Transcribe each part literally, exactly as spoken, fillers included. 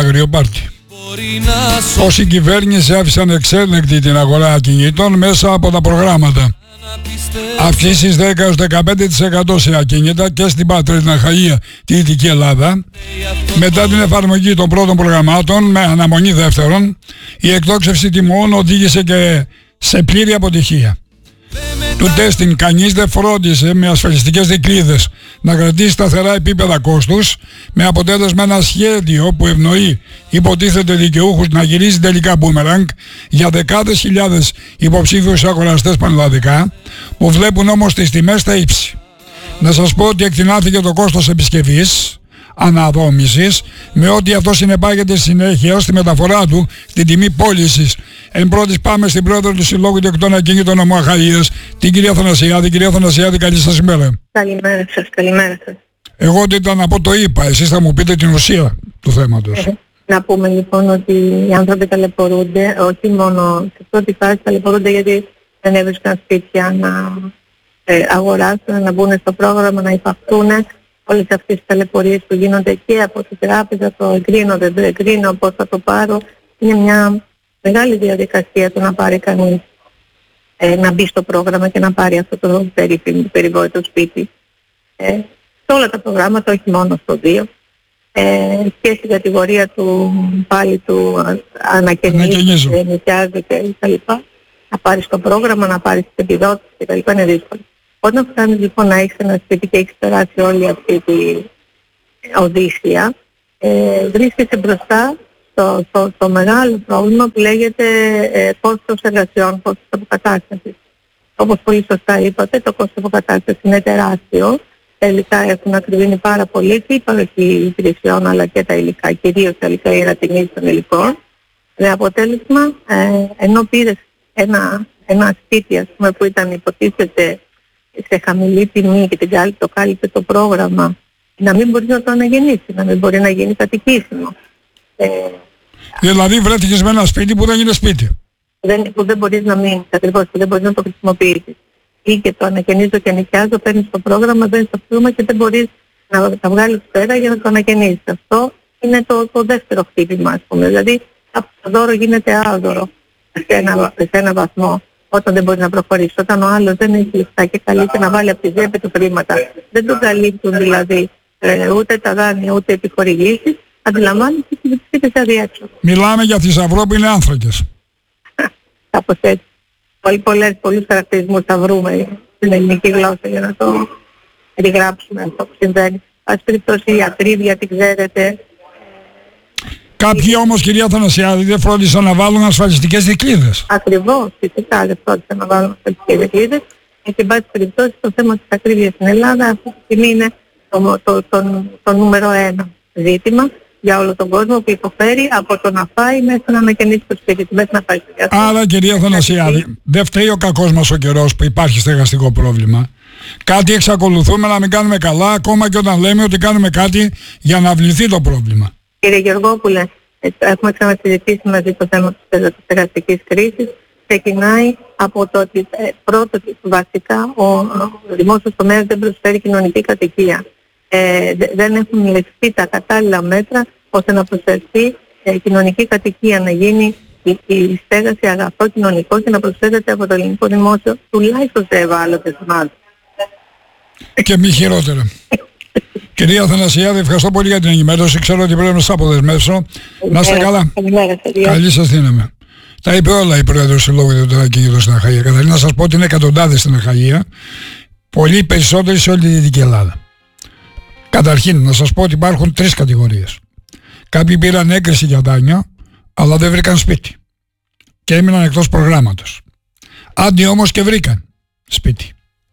άγριο πάρτι. Όσοι η κυβέρνηση άφησαν εξέλεγκτη την αγορά ακινήτων μέσα από τα προγράμματα. Αυξήσεις δέκα έως δεκαπέντε τοις εκατό σε ακίνητα και στην Πάτρα, την Αχαΐα, τη Δυτική Ελλάδα. Μετά την εφαρμογή των πρώτων προγραμμάτων με αναμονή δεύτερων, η εκτόξευση τιμών οδήγησε και σε πλήρη αποτυχία. Του τέστην κανείς δεν φρόντισε με ασφαλιστικές δικλείδες να κρατήσει σταθερά επίπεδα κόστους, με αποτέλεσμα ένα σχέδιο που ευνοεί υποτίθεται δικαιούχους να γυρίζει τελικά μπούμεραγκ για δεκάδες χιλιάδες υποψήφιους αγοραστές πανελλαδικά, που βλέπουν όμως τις τιμές στα ύψη. Να σας πω ότι εκτινάθηκε το κόστος επισκευής, αναδόμησης, με ό,τι αυτό συνεπάγεται συνέχεια ως τη μεταφορά του στην τιμή πώλησης. Εν πρώτης πάμε στην πρόεδρο του Συλλόγου Ιδιοκτητών Ακινήτων Νομού Αχαΐας, την κυρία Θανασιάδη. Κυρία Θανασιάδη, καλή σας ημέρα. Καλημέρα σας, καλημέρα σας. Εγώ ότι ήταν να πω το είπα, εσείς θα μου πείτε την ουσία του θέματος. Ε, να πούμε λοιπόν ότι οι άνθρωποι ταλαιπωρούνται, όχι μόνο σε πρώτη φάση ταλαιπωρούνται γιατί δεν έβρισκαν σπίτια να ε, αγοράσουν, να μπουν στο πρόγραμμα, να υπαχθούν. Όλες αυτές τις ταλαιπωρίες που γίνονται και από την τράπεζα, το εγκρίνω, δεν το εγκρίνω, πώς θα το πάρω. Είναι μια μεγάλη διαδικασία το να πάρει κανείς, ε, να μπει στο πρόγραμμα και να πάρει αυτό το περίφημο περιβόητο σπίτι. Ε, σε όλα τα προγράμματα, όχι μόνο στο δύο. Ε, και στην κατηγορία του πάλι του ανακαινίζει, νοικιάζει κτλ. Να πάρεις το πρόγραμμα, να πάρεις τις επιδότησεις κτλ. Είναι δύσκολο. Όταν φτάνεις λοιπόν να έχεις ένα σπίτι και έχεις περάσει όλη αυτή τη οδύσσια, ε, βρίσκεσαι μπροστά στο, στο, στο μεγάλο πρόβλημα που λέγεται ε, κόστος εργασιών, κόστος αποκατάστασης. Όπως πολύ σωστά είπατε, το κόστος αποκατάστασης είναι τεράστιο. Τα υλικά έχουν ακριβήνει πάρα πολύ και η παροχή υπηρεσιών αλλά και τα υλικά, κυρίως τα υλικά, η ανατιμήση των υλικών. Με αποτέλεσμα, ε, ενώ πήρες ένα, ένα σπίτι, ας πούμε, που ήταν υποτίθεται σε χαμηλή τιμή και την κάλυψε, το κάλυψε το πρόγραμμα, να μην μπορεί να το αναγεννήσει, να μην μπορεί να γίνει κατοικήσιμο. Ε, δηλαδή βρέθηκες με ένα σπίτι που δεν είναι σπίτι. Δεν, που δεν μπορείς να μείνεις, ακριβώς, που δεν μπορείς να το χρησιμοποιήσεις. Ή και το ανακαινίζω και νοικιάζω, παίρνεις το πρόγραμμα, δίνεις το χρήμα και δεν μπορείς να τα βγάλεις πέρα για να το ανακαινήσεις. Αυτό είναι το, το δεύτερο χτύπημα, ας πούμε. Δηλαδή, το δώρο γίνεται άδωρο σε ένα, σε ένα βαθμό. Όταν δεν μπορεί να προχωρήσει, όταν ο άλλος δεν έχει λεφτά και καλείται να βάλει από τη τσέπη του χρήματα, δεν τον καλύπτουν δηλαδή ε, ούτε τα δάνεια ούτε επιχορηγήσεις, αντιλαμβάνεσαι και βρίσκεται σε αδιέξοδο. Μιλάμε για θησαυρό που είναι άνθρακες. Κάπως έτσι. Πολύ πολλές, πολλούς χαρακτηρισμούς θα βρούμε στην ελληνική γλώσσα για να το περιγράψουμε αυτό που συμβαίνει. Ας περιπτώσει η ακρίβεια την ξέρετε. Κάποιοι όμως, κυρία Θανασιάδη, δεν φρόντισαν να βάλουν ασφαλιστικές δικλείδες. Ακριβώς, φυσικά δεν φρόντισαν να βάλουν ασφαλιστικές δικλείδες. Και εν πάση περιπτώσει το θέμα της ακρίβειας στην Ελλάδα αυτή τη στιγμή είναι το, το, το, το, το νούμερο ένα ζήτημα για όλο τον κόσμο που υποφέρει από το να φάει μέχρι να ανακαινήσει το σπίτι του, μέχρι να πάει στο διάστημα. Άρα, κυρία Θανασιάδη, δεν φταίει ο κακός μας ο καιρός που υπάρχει στεγαστικό πρόβλημα. Κάτι εξακολουθούμε να μην κάνουμε καλά, ακόμα και όταν λέμε ότι κάνουμε κάτι για να αυληθεί το πρόβλημα. Κύριε Γεωργόπουλε, έχουμε ξανασυζητήσει μαζί το θέμα της στεγαστικής κρίσης. Ξεκινάει από το ότι ε, πρώτο βασικά ο, ο δημόσιος τομέας δεν προσφέρει κοινωνική κατοικία. Ε, δεν έχουν ληφθεί τα κατάλληλα μέτρα ώστε να προσφερθεί ε, κοινωνική κατοικία, να γίνει η, η στέγαση αγαθό κοινωνικό και να προσφέρεται από το ελληνικό δημόσιο τουλάχιστον σε ευάλωτες ομάδες. Και μη χειρότερα. Κυρία Θανασιάδη, ευχαριστώ πολύ για την ενημέρωση. Ξέρω ότι πρέπει να σας αποδεσμεύσω. Να είστε καλά. Καλή σας δύναμη. Τα είπε όλα η πρόεδρος του Συλλόγου Ιδιοκτητών Ακινήτων στην Αχαΐα. Καταρχήν να σας πω ότι είναι εκατοντάδες στην Αχαΐα, πολύ περισσότεροι σε όλη τη Δυτική Ελλάδα. Καταρχήν να σας πω ότι υπάρχουν τρεις κατηγορίες. Κάποιοι πήραν έγκριση για δάνειο, αλλά δεν βρήκαν σπίτι και έμειναν εκτός προγράμματος. Άντι όμως και βρήκαν σπίτι.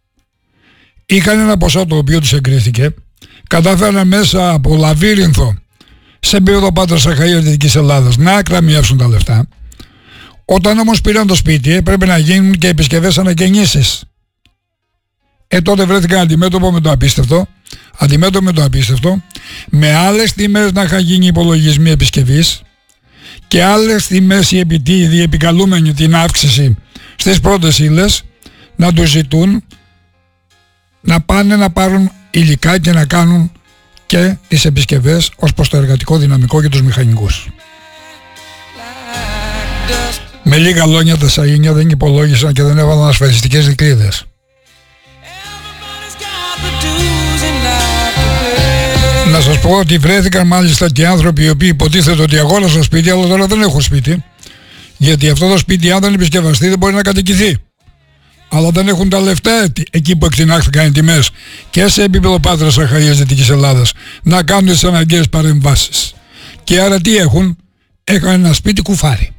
Είχαν ένα ποσό το οποίο τους εγκρίθηκε, κατάφεραν μέσα από λαβύρινθο σε επίπεδο Πάτρας Αχαΐας Δυτικής Ελλάδας να εκταμιεύσουν τα λεφτά. Όταν όμως πήραν το σπίτι έπρεπε να γίνουν και επισκευές ανακαινήσεις. Ε τότε βρέθηκαν αντιμέτωπο με το απίστευτο, αντιμέτωπο με το απίστευτο, με άλλες τιμές να είχαν γίνει υπολογισμοί επισκευής και άλλες τιμές οι επιτίδιοι επικαλούμενοι την αύξηση στις πρώτες ύλες να τους ζητούν να πάνε να πάρουν υλικά και να κάνουν και τις επισκευές ως προς το εργατικό δυναμικό και τους μηχανικούς. Με λίγα λόγια τα σαΐνια δεν υπολόγισαν και δεν έβαλαν ασφαλιστικές δικλείδες. Να σας πω ότι βρέθηκαν μάλιστα και άνθρωποι οι οποίοι υποτίθεται ότι αγόρασαν σπίτι, αλλά τώρα δεν έχουν σπίτι, γιατί αυτό το σπίτι αν δεν επισκευαστεί δεν μπορεί να κατοικηθεί. Αλλά δεν έχουν τα λεφτά εκεί που εκτινάχθηκαν οι τιμές και σε επίπεδο Πάτρας Αχαΐας Δυτικής Ελλάδας να κάνουν τις αναγκαίες παρεμβάσεις. Και άρα τι έχουν? Έχουν ένα σπίτι κουφάρι.